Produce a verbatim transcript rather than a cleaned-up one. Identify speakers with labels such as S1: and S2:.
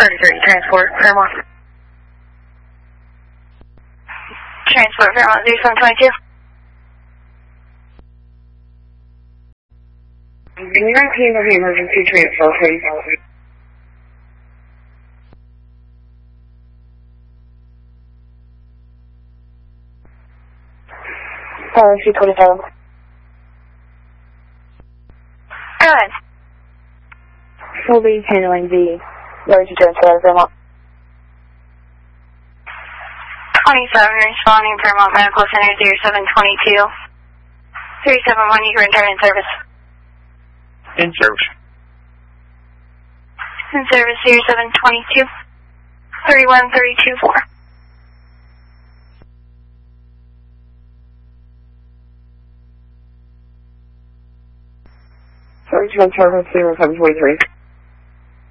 S1: thirty-three, transport, Fairmont.
S2: Transport, Fairmont, zero seven twenty-two.
S1: nineteen of the emergency transfer, please. Uh, C twenty-seven.
S2: Go ahead.
S1: We'll be handling the emergency transfer out of Fairmont.
S2: twenty-seven, responding Fairmont Medical Center, zero seven twenty-two. three seven one, you can return in service.
S3: In service.
S2: In service, zero seven twenty-two. three one three two four.
S1: Sorry, transfer, zero seven twenty-three.